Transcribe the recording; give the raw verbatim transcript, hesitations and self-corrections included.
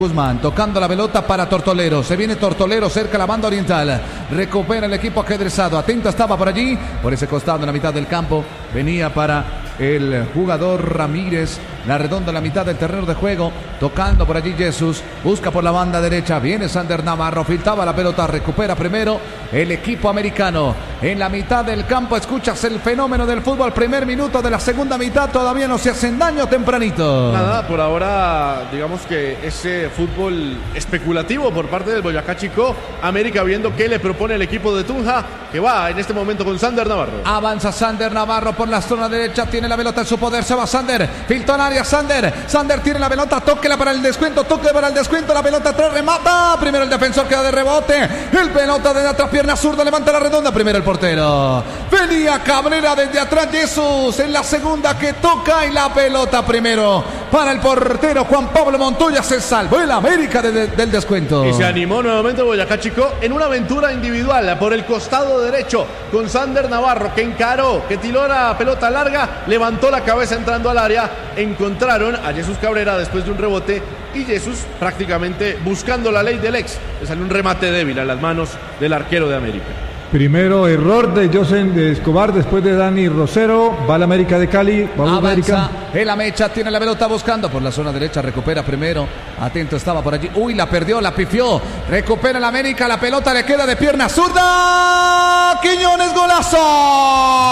Guzmán tocando la pelota para Tortolero. Se viene Tortolero cerca la banda oriental. Recupera el equipo ajedrezado. Atento estaba por allí. Por ese costado en la mitad del campo. Venía para el jugador Ramírez. La redonda en la mitad del terreno de juego. Tocando por allí Jesús. Busca por la banda derecha. Viene Sander Navarro. Filtraba la pelota. Recupera primero el equipo americano. En la mitad del campo escuchas el fenómeno del fútbol. Primer minuto de la segunda mitad. Todavía no se hacen daño tempranito. Nada, por ahora digamos que ese fútbol especulativo por parte del Boyacá Chicó. América viendo qué le propone el equipo de Tunja, que va en este momento con Sander Navarro. Avanza Sander Navarro por la zona derecha. Tiene la pelota en su poder. Se va Sander. Filtró en área Sander. Sander tiene la pelota. Tóquela para el descuento. Toque para el descuento. La pelota atrás. Remata. Primero el defensor queda de rebote. El pelota de atrás. Pierna zurda. Levanta la redonda. Primero el portero. Venía Cabrera desde atrás. Jesús en la segunda que toca. Y la pelota primero para el portero Juan Pablo Montoya. Se salvó el América de, de, del descuento. Y se animó nuevamente Boyacá Chicó en una aventura individual por el costado derecho con Sander Navarro, que encaró, que tiró la pelota larga, levantó la cabeza entrando al área. Encontraron a Jesús Cabrera después de un rebote y Jesús prácticamente buscando la ley del ex. Le salió un remate débil a las manos del arquero de América. Primero error de Josen de Escobar, después de Dani Rosero, va la América de Cali, va América. El Amecha tiene la pelota buscando por la zona derecha, recupera primero, atento estaba por allí, uy, la perdió, la pifió, recupera la América, la pelota le queda de pierna zurda, Quiñones, golazo.